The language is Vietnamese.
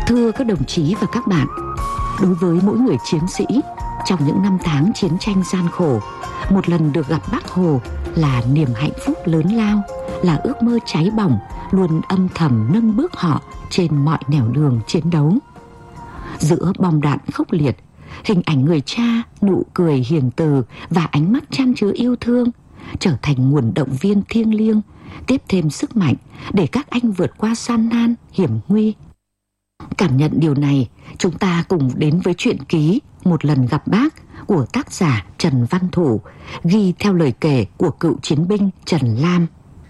Thưa các đồng chí và các bạn, đối với mỗi người chiến sĩ, trong những năm tháng chiến tranh gian khổ, một lần được gặp Bác Hồ là niềm hạnh phúc lớn lao, là ước mơ cháy bỏng, luôn âm thầm nâng bước họ trên mọi nẻo đường chiến đấu. Giữa bom đạn khốc liệt, hình ảnh người cha, nụ cười hiền từ và ánh mắt chan chứa yêu thương trở thành nguồn động viên thiêng liêng, tiếp thêm sức mạnh để các anh vượt qua gian nan, hiểm nguy. Cảm nhận điều này, chúng ta cùng đến với truyện ký Một lần gặp Bác của tác giả Trần Văn Thủ, ghi theo lời kể của cựu chiến binh Trần Lam.